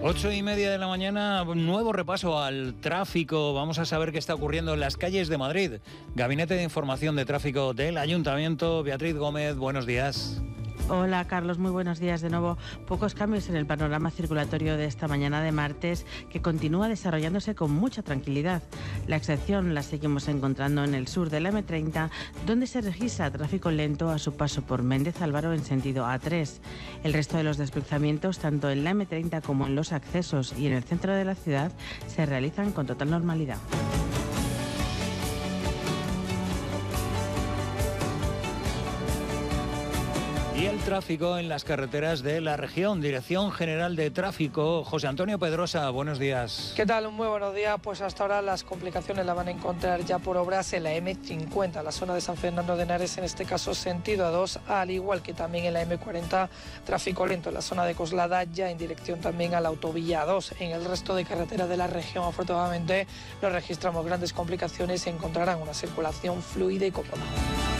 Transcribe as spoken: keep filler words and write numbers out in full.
Ocho y media de la mañana, nuevo repaso al tráfico. Vamos a saber qué está ocurriendo en las calles de Madrid. Gabinete de Información de Tráfico del Ayuntamiento. Beatriz Gómez, buenos días. Hola Carlos, muy buenos días de nuevo. Pocos cambios en el panorama circulatorio de esta mañana de martes, que continúa desarrollándose con mucha tranquilidad. La excepción la seguimos encontrando en el sur de la eme treinta, donde se registra tráfico lento a su paso por Méndez Álvaro en sentido a tres. El resto de los desplazamientos, tanto en la eme treinta como en los accesos y en el centro de la ciudad, se realizan con total normalidad. Y el tráfico en las carreteras de la región. Dirección General de Tráfico, José Antonio Pedrosa, buenos días. ¿Qué tal? Muy buenos días. Pues hasta ahora las complicaciones las van a encontrar ya por obras en la eme cincuenta, la zona de San Fernando de Henares, en este caso sentido a dos, al igual que también en la eme cuarenta, tráfico lento en la zona de Coslada, ya en dirección también a la autovía dos. En el resto de carreteras de la región, afortunadamente, no registramos grandes complicaciones y encontrarán una circulación fluida y cómoda.